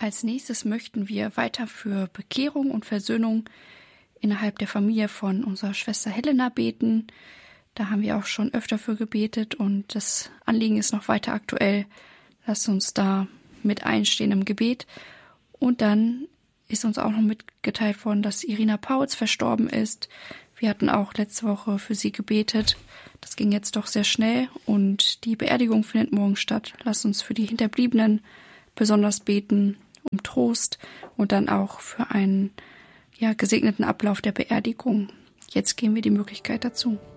Als nächstes möchten wir weiter für Bekehrung und Versöhnung innerhalb der Familie von unserer Schwester Helena beten. Da haben wir auch schon öfter für gebetet und das Anliegen ist noch weiter aktuell. Lasst uns da mit einstehen im Gebet. Und dann ist uns auch noch mitgeteilt worden, dass Irina Pauls verstorben ist. Wir hatten auch letzte Woche für sie gebetet. Das ging jetzt doch sehr schnell und die Beerdigung findet morgen statt. Lasst uns für die Hinterbliebenen besonders beten, um Trost und dann auch für einen gesegneten Ablauf der Beerdigung. Jetzt geben wir die Möglichkeit dazu.